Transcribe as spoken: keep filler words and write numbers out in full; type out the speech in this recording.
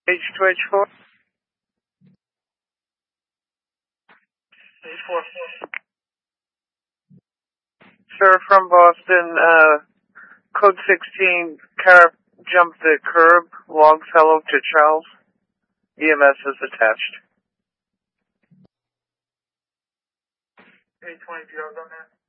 H two H four. H four. Sir, from Boston, uh, code sixteen, car jumped the curb, Longfellow to Charles. E M S is attached. eight twenty, do you have on that?